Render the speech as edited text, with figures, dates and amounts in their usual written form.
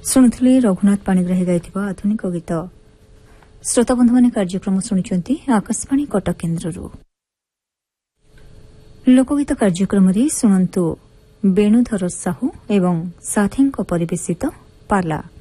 ଶୁଣୁଥିଲେ ରଘୁନାଥ ପାଣିଗ୍ରାହୀ ଗାଇଥିବା ଆଧୁନିକ ଗୀତ। ଶ୍ରୋତାବନ୍ଧୁମାନେ କାର୍ଯ୍ୟକ୍ରମ ଶୁଣୁଛନ୍ତି ଆକାଶବାଣୀ କଟକ କେନ୍ଦ୍ରରୁ। ଲୋକଗୀତ କାର୍ଯ୍ୟକ୍ରମରେ ଶୁଣନ୍ତୁ ବେଣୁଧର ସାହୁ ଏବଂ ସାଥୀଙ୍କ ପରିବେଶିତ ପାଲା।